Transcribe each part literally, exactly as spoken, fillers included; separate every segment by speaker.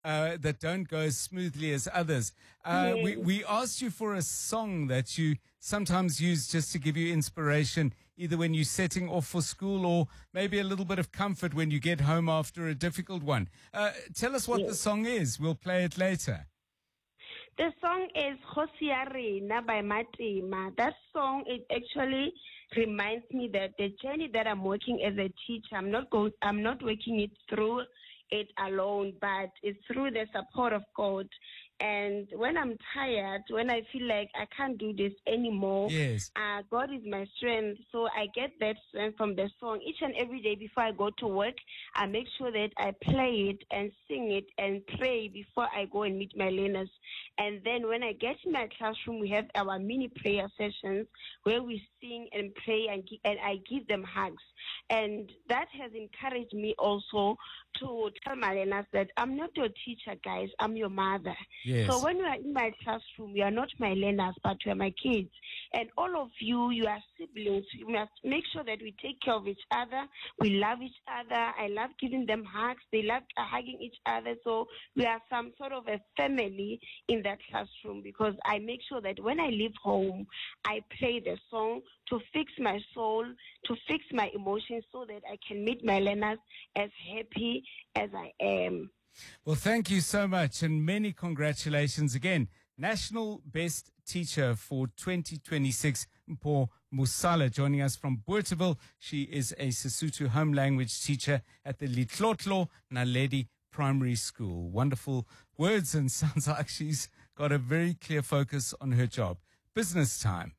Speaker 1: uh, that don't go as smoothly as others. Uh,
Speaker 2: Yes.
Speaker 1: we, we asked you for a song that you sometimes use just to give you inspiration, either when you're setting off for school or maybe a little bit of comfort when you get home after a difficult one. Uh, tell us what
Speaker 2: Yes.
Speaker 1: the song is. We'll play it later.
Speaker 2: The song is Hosiarina by Matima. That song, it actually reminds me that the journey that I'm working as a teacher, I'm not going, I'm not working it through it alone, but it's through the support of God. And when I'm tired, when I feel like I can't do this anymore,
Speaker 1: Yes.
Speaker 2: uh, God is my strength. So I get that strength from the song. Each and every day before I go to work, I make sure that I play it and sing it and pray before I go and meet my learners. And then when I get in my classroom, we have our mini prayer sessions where we sing and pray and, gi- and I give them hugs. And that has encouraged me also to tell my learners that I'm not your teacher, guys. I'm your mother.
Speaker 1: Yes.
Speaker 2: So when we are in my classroom, you are not my learners, but you are my kids. And all of you, you are siblings. We must make sure that we take care of each other. We love each other. I love giving them hugs. They love uh, hugging each other. So we are some sort of a family in that classroom because I make sure that when I leave home, I play the song to fix my soul, to fix my emotions so that I can meet my learners as happy as I am.
Speaker 1: Well, thank you so much and many congratulations again. National Best Teacher for twenty twenty-six, Mpho Musala, joining us from Boerteville. She is a Sesotho home language teacher at the Litlotlo Naledi Primary School. Wonderful words, and sounds like she's got a very clear focus on her job. Business time.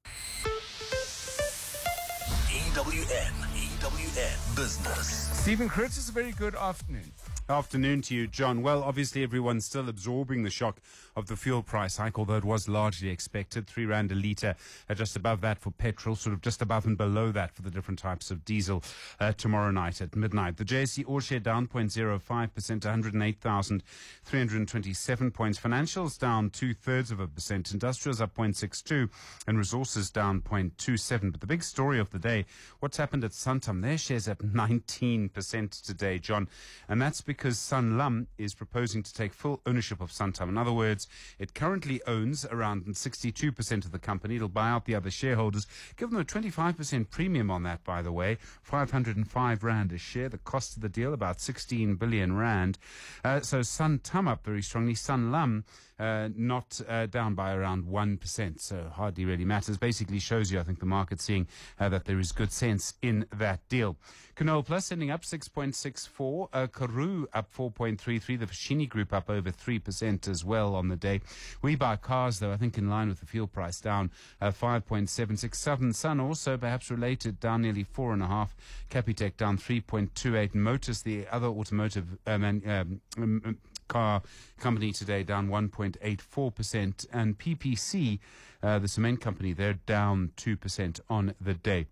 Speaker 3: E W N, E W N Business.
Speaker 1: Stephen Curtis, a very good afternoon.
Speaker 4: Afternoon to you, John. Well, obviously everyone's still absorbing the shock of the fuel price hike, although it was largely expected. Three rand a litre, uh, just above that for petrol, sort of just above and below that for the different types of diesel uh, tomorrow night at midnight. The J S E All Share down zero point zero five percent to one hundred eight thousand three hundred twenty-seven points. Financials down two-thirds of a percent. Industrials up zero point six two and resources down zero point two seven. But the big story of the day, what's happened at Santam? Their shares up nineteen percent today, John. And that's because because Sanlam is proposing to take full ownership of Santam. In other words, it currently owns around sixty-two percent of the company. It'll buy out the other shareholders. Give them a twenty-five percent premium on that, by the way. five hundred five rand a share. The cost of the deal, about sixteen billion rand. Uh, so Santam up very strongly. Sanlam uh, not uh, down by around one percent. So hardly really matters. Basically shows you, I think, the market seeing uh, that there is good sense in that deal. Canol Plus ending up six point six four. Uh, Karoo up four point three three. The Fashini Group up over three percent as well on the day. We buy cars, though, I think in line with the fuel price, down uh, five point seven six. Southern Sun also perhaps related, down nearly four and a half. Capitec down three point two eight. Motus, the other automotive uh, man, um, um, car company today, down one point eight four percent. And P P C, uh, the cement company, they're down two percent on the day.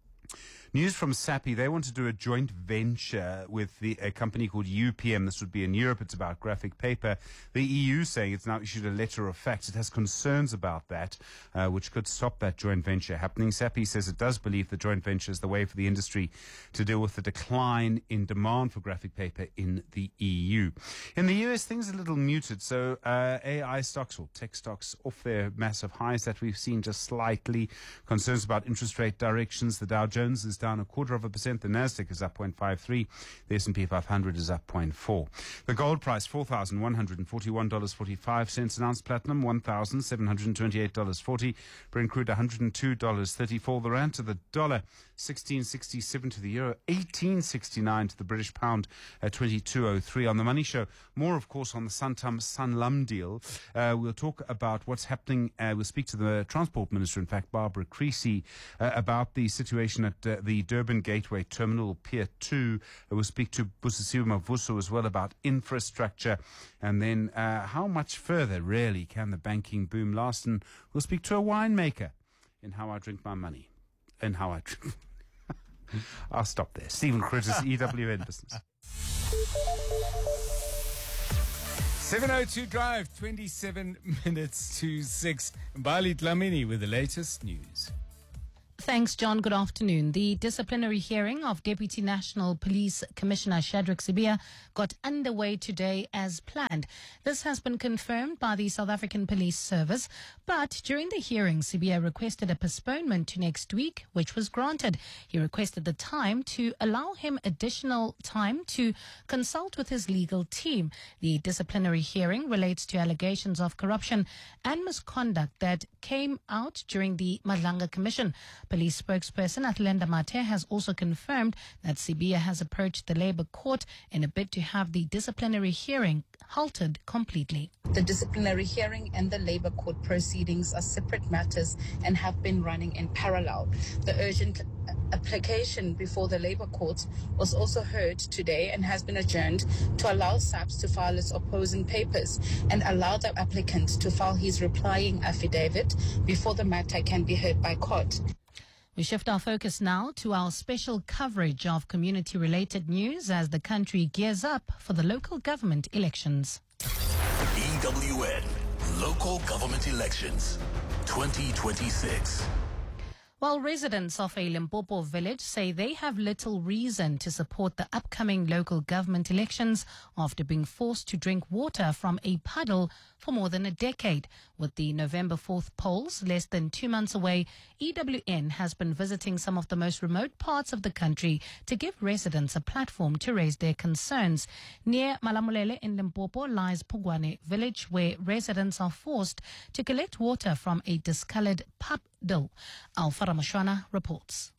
Speaker 4: News from Sappi, they want to do a joint venture with the, a company called U P M. This would be in Europe. It's about graphic paper. The E U saying it's now issued a letter of facts. It has concerns about that, uh, which could stop that joint venture happening. Sappi says it does believe the joint venture is the way for the industry to deal with the decline in demand for graphic paper in the E U. In the U S, things are a little muted. So uh, A I stocks or tech stocks off their massive highs that we've seen just slightly. Concerns about interest rate directions. The Dow Jones is down a quarter of a percent. The Nasdaq is up zero point five three. The S and P five hundred is up zero point four. The gold price, four thousand one hundred forty-one dollars and forty-five cents an ounce. Platinum, one thousand seven hundred twenty-eight dollars and forty cents. Brent crude, one hundred two dollars and thirty-four cents. The rand to the dollar, sixteen sixty-seven to the euro, eighteen sixty-nine to the British pound, at twenty-two oh three. On the Money Show, more, of course, on the Santam Sanlam deal. Uh, we'll talk about what's happening. Uh, we'll speak to the Transport Minister, in fact, Barbara Creecy, uh, about the situation at uh, the Durban Gateway Terminal, Pier two. Uh, we'll speak to Busisiwe Mavuso as well about infrastructure. And then uh, how much further, really, can the banking boom last? And we'll speak to a winemaker in How I Drink My Money. And how I drink. I'll stop there. Stephen Curtis, E W N Business.
Speaker 1: seven oh two Drive, twenty-seven minutes to six. Bali Dlamini with the latest news.
Speaker 5: Thanks, John. Good afternoon. The disciplinary hearing of Deputy National Police Commissioner Shadrack Sibiya got underway today as planned. This has been confirmed by the South African Police Service. But during the hearing, Sibiya requested a postponement to next week, which was granted. He requested the time to allow him additional time to consult with his legal team. The disciplinary hearing relates to allegations of corruption and misconduct that came out during the Madlanga Commission. Police spokesperson Athlenda Mathe has also confirmed that Sibiya has approached the Labour Court in a bid to have the disciplinary hearing halted completely.
Speaker 6: The disciplinary hearing and the Labour Court proceedings are separate matters and have been running in parallel. The urgent application before the Labour Court was also heard today and has been adjourned to allow SAPS to file its opposing papers and allow the applicant to file his replying affidavit before the matter can be heard by court.
Speaker 5: We shift our focus now to our special coverage of community-related news as the country gears up for the local government elections.
Speaker 3: E W N Local Government Elections twenty twenty-six.
Speaker 5: While residents of a Limpopo village say they have little reason to support the upcoming local government elections after being forced to drink water from a puddle for more than a decade. With the November fourth polls less than two months away, E W N has been visiting some of the most remote parts of the country to give residents a platform to raise their concerns. Near Malamulele in Limpopo lies Pugwane village, where residents are forced to collect water from a discolored puddle. Alfara Mashwana reports.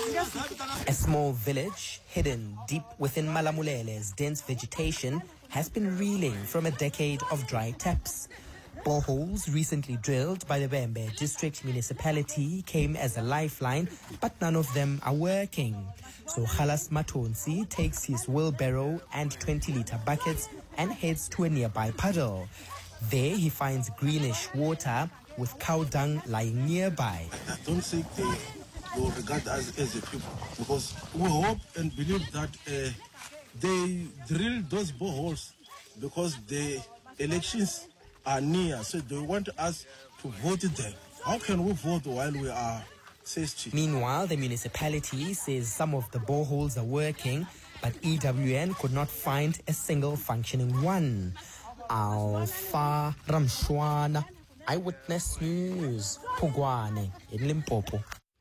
Speaker 7: A small village hidden deep within Malamulele's dense vegetation has been reeling from a decade of dry taps. Boreholes recently drilled by the Bembe district municipality came as a lifeline, but none of them are working. So Khalas Matonsi takes his wheelbarrow and twenty litre buckets and heads to a nearby puddle. There he finds greenish water with cow dung lying nearby.
Speaker 8: I don't think they will regard us as a people, because we hope and believe that uh, they drill those boreholes because the elections are near, so they want us to vote them. How can we vote while we are thirsty?
Speaker 7: Meanwhile, the municipality says some of the boreholes are working, but E W N could not find a single functioning one. Alfa Ramshwana, Eyewitness News, Pugwane in Limpopo.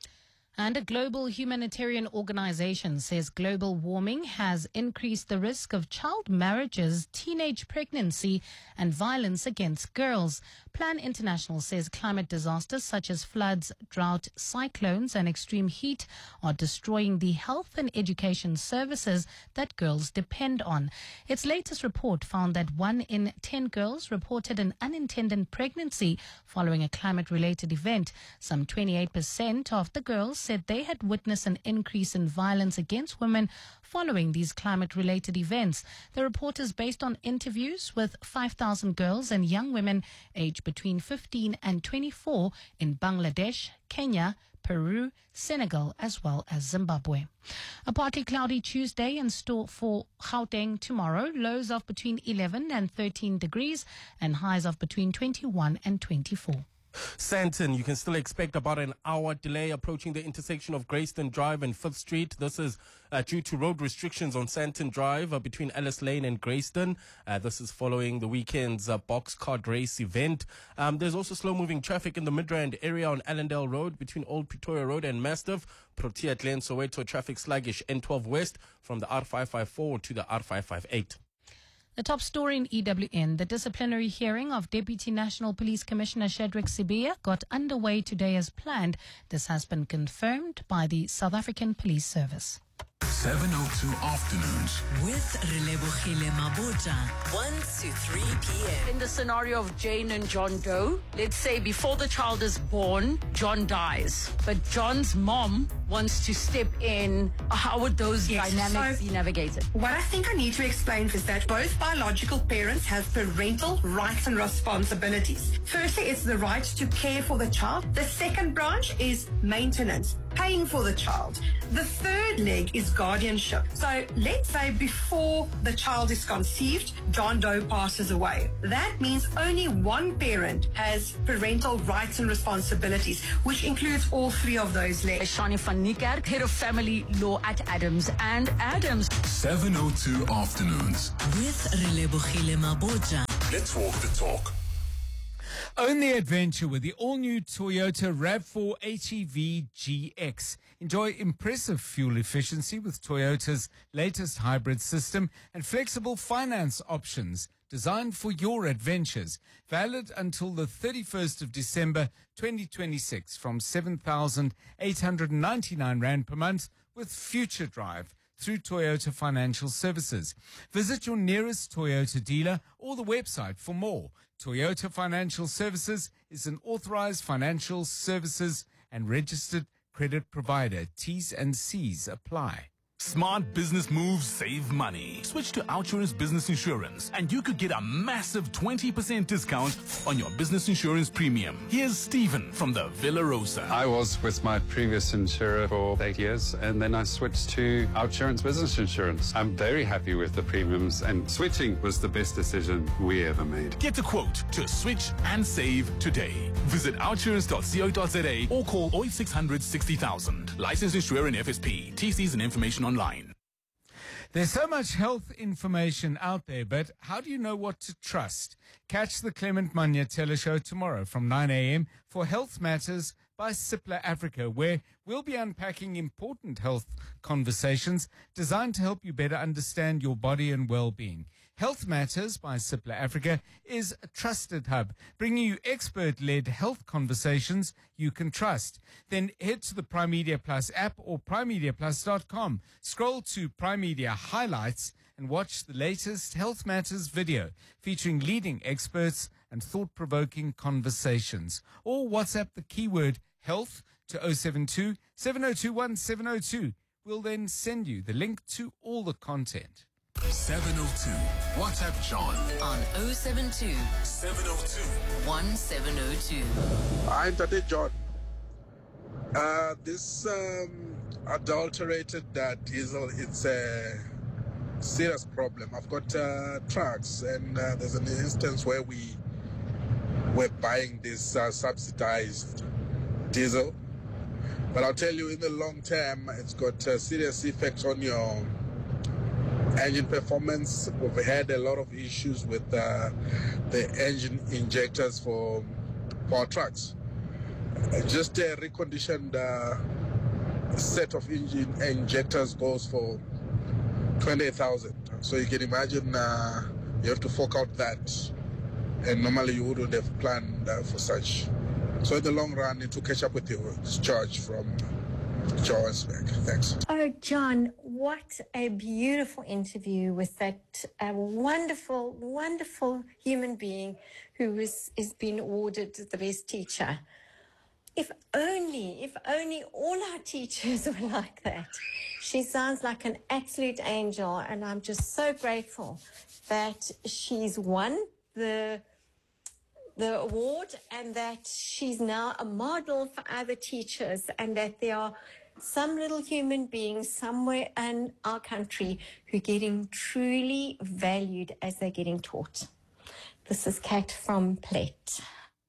Speaker 5: And a global humanitarian organization says global warming has increased the risk of child marriages, teenage pregnancy, and violence against girls. Plan International says climate disasters such as floods, drought, cyclones, and extreme heat are destroying the health and education services that girls depend on. Its latest report found that one in ten girls reported an unintended pregnancy following a climate-related event. Some twenty-eight percent of the girls said they had witnessed an increase in violence against women following these climate-related events. The report is based on interviews with five thousand girls and young women aged between fifteen and twenty-four in Bangladesh, Kenya, Peru, Senegal, as well as Zimbabwe. A partly cloudy Tuesday in store for Gauteng tomorrow. Lows of between eleven and thirteen degrees and highs of between twenty-one and twenty-four.
Speaker 9: Sandton, you can still expect about an hour delay approaching the intersection of Grayston Drive and Fifth Street. This is uh, due to road restrictions on Sandton Drive uh, between Ellis Lane and Grayston. Uh, this is following the weekend's uh, box card race event. Um, there's also slow-moving traffic in the Midrand area on Allendale Road between Old Pretoria Road and Mastiff. Protea Glen, Soweto, traffic sluggish. N twelve West from the R five five four to the R five five eight.
Speaker 5: The top story in E W N, the disciplinary hearing of Deputy National Police Commissioner Shadrack Sibiya got underway today as planned. This has been confirmed by the South African Police Service.
Speaker 3: seven oh two afternoons
Speaker 10: with Relebogile Mabota, one to three p.m.
Speaker 11: In the scenario of Jane and John Doe, let's say before the child is born, John dies. But John's mom wants to step in. How would those
Speaker 12: yes,
Speaker 11: dynamics
Speaker 12: so
Speaker 11: be navigated?
Speaker 12: What I think I need to explain is that both biological parents have parental rights and responsibilities. Firstly, it's the right to care for the child. The second branch is maintenance. paying for the child. The third leg is guardianship. So let's say before the child is conceived, John Doe passes away. That means only one parent has parental rights and responsibilities, which includes all three of those legs.
Speaker 11: Shani van Niekerk, Head of Family Law at Adams and Adams.
Speaker 3: seven oh two afternoons.
Speaker 10: With Relebogile Mabotja.
Speaker 3: Let's walk the talk.
Speaker 1: Own the adventure with the all-new Toyota RAV four H E V G X. Enjoy impressive fuel efficiency with Toyota's latest hybrid system and flexible finance options designed for your adventures. Valid until the thirty-first of December twenty twenty-six from seven thousand eight hundred ninety-nine rand per month with Future Drive through Toyota Financial Services. Visit your nearest Toyota dealer or the website for more. Toyota Financial Services is an authorized financial services and registered credit provider. T's and C's apply.
Speaker 3: Smart business moves save money. Switch to Outsurance Business Insurance and you could get a massive twenty percent discount on your business insurance premium. Here's Stephen from the Villa Rosa.
Speaker 13: I was with my previous insurer for eight years and then I switched to Outsurance Business Insurance. I'm very happy with the premiums and switching was the best decision we ever made.
Speaker 3: Get a quote to switch and save today. Visit outsurance dot co dot za or call oh eight six hundred sixty thousand. Licensed insurer in F S P. T Cs and information online.
Speaker 1: There's so much health information out there, but how do you know what to trust? Catch the Clement Manya Teleshow tomorrow from nine a.m. for Health Matters by Cipla Africa, where we'll be unpacking important health conversations designed to help you better understand your body and well-being. Health Matters by Cipla Africa is a trusted hub, bringing you expert-led health conversations you can trust. Then head to the Prime Media Plus app or prime media plus dot com. Scroll to Prime Media Highlights and watch the latest Health Matters video featuring leading experts and thought-provoking conversations. Or WhatsApp the keyword health to oh seven two, seven oh two one, seven oh two. We'll then send you the link to all the content.
Speaker 3: seven oh two. WhatsApp John
Speaker 10: On oh seven two,
Speaker 3: seven oh two.
Speaker 10: one seven oh two.
Speaker 8: I'm Tate John. Uh, this um, adulterated uh, diesel, it's a serious problem. I've got uh, trucks, and uh, there's an instance where we were buying this uh, subsidized diesel. But I'll tell you, in the long term, it's got uh, serious effects on your engine performance. We've had a lot of issues with uh, the engine injectors for, for our trucks. Uh, just a reconditioned uh, set of engine injectors goes for twenty thousand. So you can imagine uh, you have to fork out that, and normally you wouldn't have planned uh, for such. So in the long run, it will catch up with your charge from Johannesburg. Thanks.
Speaker 14: Oh, John, what a beautiful interview with that uh, wonderful, wonderful human being who is, is being awarded the best teacher. If only, if only all our teachers were like that. She sounds like an absolute angel, and I'm just so grateful that she's won the the award and that she's now a model for other teachers, and that there are some little human beings somewhere in our country who are getting truly valued as they're getting taught. This is Kat from Plate.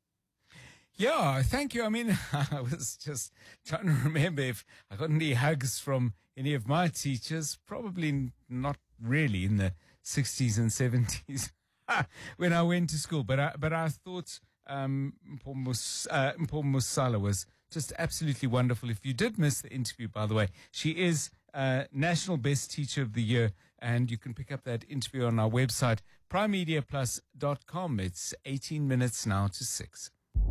Speaker 1: Yeah, thank you. I mean, I was just trying to remember if I got any hugs from any of my teachers. Probably not really in the sixties and seventies when I went to school. But I, but I thought um, Mpho uh, Musala was just absolutely wonderful. If you did miss the interview, by the way, she is uh, National Best Teacher of the Year, and you can pick up that interview on our website, prime media plus dot com. It's eighteen minutes now to six.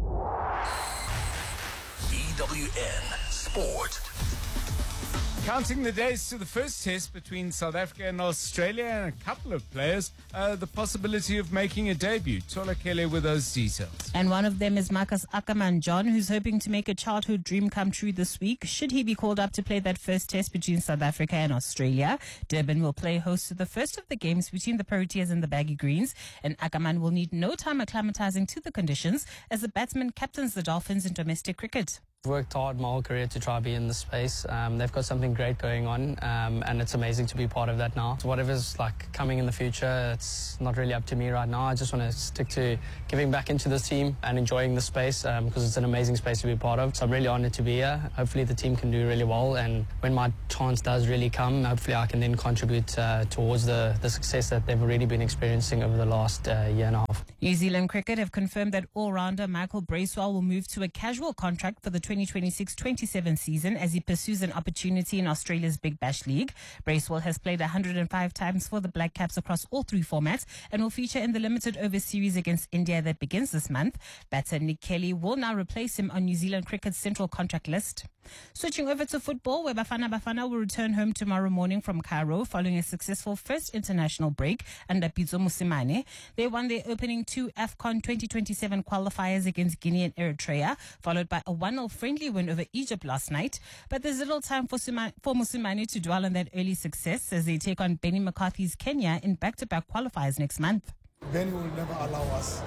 Speaker 3: E W N Sport.
Speaker 1: Counting the days to the first test between South Africa and Australia, and a couple of players, uh, the possibility of making a debut. Tola Kele with those details.
Speaker 15: And one of them is Marcus Ackerman John, who's hoping to make a childhood dream come true this week. Should he be called up to play that first test between South Africa and Australia, Durban will play host to the first of the games between the Proteas and the Baggy Greens, and Ackerman will need no time acclimatizing to the conditions as the batsman captains the Dolphins in domestic cricket.
Speaker 16: I've worked hard my whole career to try to be in this space. Um, they've got something great going on, um, and it's amazing to be part of that now. So whatever's like coming in the future, it's not really up to me right now. I just want to stick to giving back into this team and enjoying the space because um, it's an amazing space to be part of. So I'm really honoured to be here. Hopefully the team can do really well, and when my chance does really come, hopefully I can then contribute uh, towards the, the success that they've already been experiencing over the last uh, year and a half.
Speaker 15: New Zealand Cricket have confirmed that all-rounder Michael Bracewell will move to a casual contract for the twenty twenty-six twenty-seven season as he pursues an opportunity in Australia's Big Bash League. Bracewell has played one hundred five times for the Black Caps across all three formats and will feature in the limited over series against India that begins this month. Batter Nick Kelly will now replace him on New Zealand Cricket's central contract list. Switching over to football, where Bafana Bafana will return home tomorrow morning from Cairo following a successful first international break under Pitso Mosimane. They won their opening two AFCON twenty twenty-seven qualifiers against Guinea and Eritrea, followed by a one nil friendly win over Egypt last night. But there's little time for, Sima- for Mosimane to dwell on that early success as they take on Benny McCarthy's Kenya in back-to-back qualifiers next month.
Speaker 17: Benny will never allow us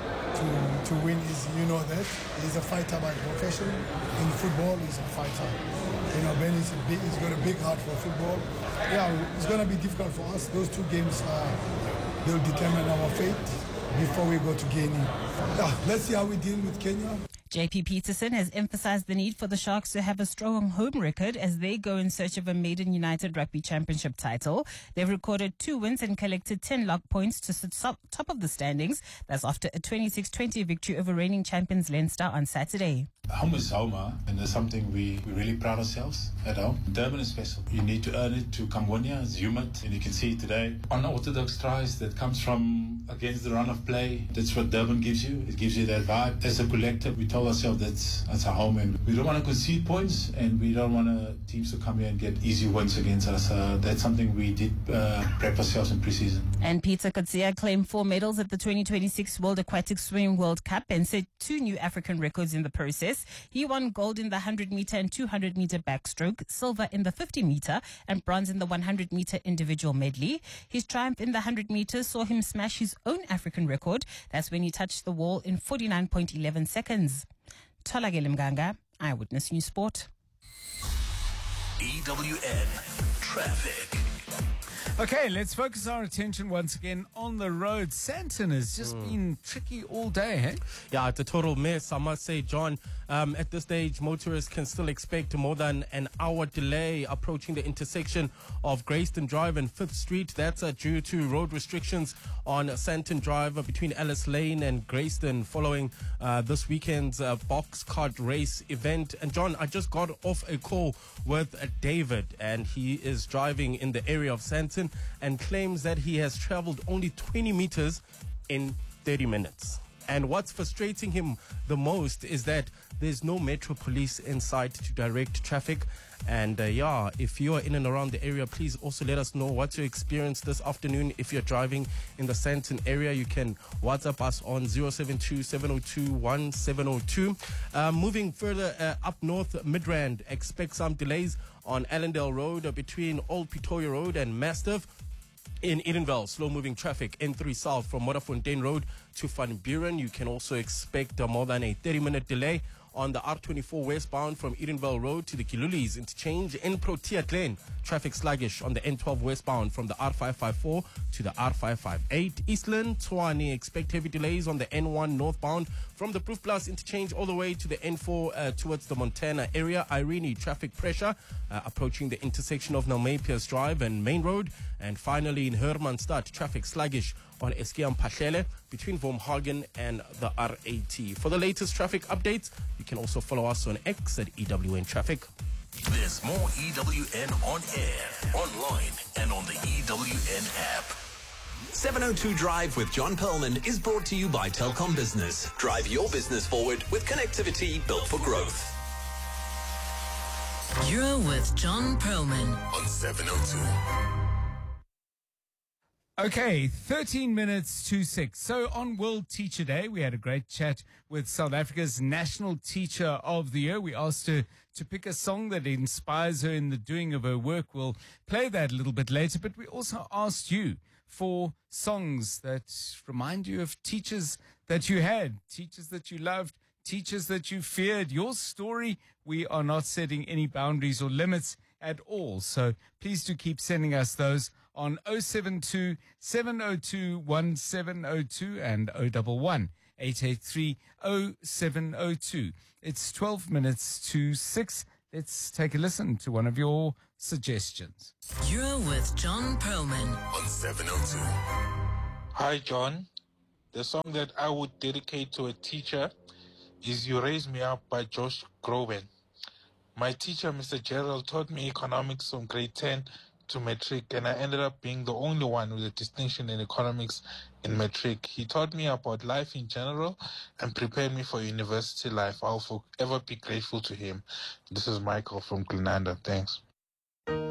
Speaker 17: to, to win. Is you know that he's a fighter by profession. In football, he's a fighter. You know, Benny's a big, he's got a big heart for football. Yeah, it's going to be difficult for us. Those two games, uh, they'll determine our fate before we go to Guinea. Yeah, let's see how we deal with Kenya.
Speaker 15: J P Peterson has emphasized the need for the Sharks to have a strong home record as they go in search of a maiden United Rugby Championship title. They've recorded two wins and collected ten log points to sit top of the standings. That's after a twenty-six twenty victory over reigning champions Leinster on Saturday.
Speaker 18: Home is home, huh? And it's something we, we really proud ourselves at home. Durban is special. You need to earn it to Cambodia. It's humid, and you can see it today. Unorthodox tries that comes from against the run of play. That's what Durban gives you. It gives you that vibe. As a collective, we told ourselves that's, that's our home, and we don't want to concede points, and we don't want uh, teams to come here and get easy wins against us. Uh, that's something we did uh, prep ourselves in pre-season.
Speaker 15: And Peter Kotsia claimed four medals at the twenty twenty-six World Aquatic Swimming World Cup and set two new African records in the process. He won gold in the one hundred meter and two hundred meter backstroke, silver in the fifty meter, and bronze in the one hundred meter individual medley. His triumph in the one hundred meters saw him smash his own African record. That's when he touched the wall in forty-nine point one one seconds. Tolagele Mganga, Eyewitness News Sport.
Speaker 3: E W N Traffic.
Speaker 1: Okay, let's focus our attention once again on the road. Sandton has just
Speaker 9: Mm.
Speaker 1: been tricky all day, hey?
Speaker 9: Yeah, it's a total mess, I must say, John. Um, at this stage, motorists can still expect more than an hour delay approaching the intersection of Grayston Drive and fifth Street. That's uh, due to road restrictions on Sandton Drive uh, between Ellis Lane and Grayston following uh, this weekend's uh, box cart race event. And John, I just got off a call with uh, David, and he is driving in the area of Sandton and claims that he has traveled only twenty meters in thirty minutes. And what's frustrating him the most is that there's no Metro Police in sight to direct traffic. And uh, yeah, if you are in and around the area, please also let us know what's your experience this afternoon. If you're driving in the Sandton area, you can WhatsApp us on zero seven two, seven zero two, one seven zero two. Uh, moving further uh, up north, Midrand, expect some delays on Allendale Road uh, between Old Pretoria Road and Mastiff. In Edenvale, slow-moving traffic, N three South from Modderfontein Road to Van Buren. You can also expect uh, more than a thirty-minute delay on the R twenty-four westbound from Edenvale Road to the Kilulis interchange. In Protea Glen, traffic sluggish on the N twelve westbound from the R five five four to the R five five eight. Eastland, Tshwane, expect heavy delays on the N one northbound from the Proof Plus interchange all the way to the N four uh, towards the Montana area. Irene, traffic pressure uh, approaching the intersection of Nalmepias Drive and Main Road. And finally, in Hermanstad, traffic sluggish on Eskiam Pahlele between Vormhagen and the R eighty. For the latest traffic updates, you can also follow us on X at E W N Traffic.
Speaker 3: There's more E W N on air, online, and on the E W N app.
Speaker 19: seven oh two Drive with John Perlman is brought to you by Telkom Business. Drive your business forward with connectivity built for growth.
Speaker 10: You're with John Perlman
Speaker 3: on seven oh two.
Speaker 1: Okay, thirteen minutes to six. So on World Teacher Day, we had a great chat with South Africa's National Teacher of the Year. We asked her to pick a song that inspires her in the doing of her work. We'll play that a little bit later, but we also asked you for songs that remind you of teachers that you had, teachers that you loved, teachers that you feared. Your story, we are not setting any boundaries or limits at all. So please do keep sending us those on oh seven two, seven oh two, one seven oh two and oh one one, eight eight three, oh seven oh two. It's twelve minutes to six. Let's take a listen to one of your suggestions.
Speaker 10: You're with John Perlman
Speaker 20: on seven oh two. Hi, John. The song that I would dedicate to a teacher is You Raise Me Up by Josh Groban. My teacher, Mister Gerald, taught me economics from grade ten to matric, and I ended up being the only one with a distinction in economics in matric. He taught me about life in general and prepared me for university life. I'll forever be grateful to him. This is Michael from Glenanda. Thanks.